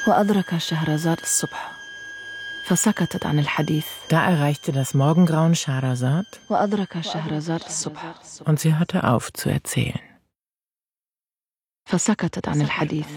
وأدرك شهرزاد الصبح فسكتت عن الحديث. Da erreichte das Morgengrauen Schehersad وأدرك شهرزاد الصبح und sie hörte auf zu erzählen. فسكتت عن الحديث.